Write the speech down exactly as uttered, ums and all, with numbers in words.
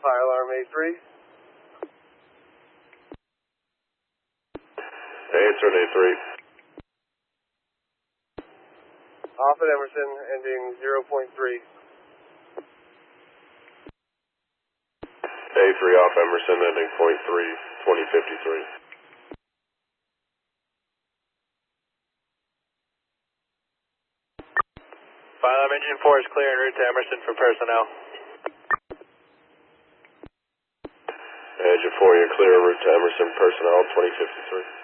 Fire alarm A three. Hey, it's A three. Off at Emerson, ending zero point three. A three off Emerson, ending point three, twenty fifty-three. Fire alarm engine four is clear en route to Emerson for personnel. Engine four, you're clear en route to Emerson, personnel twenty fifty-three.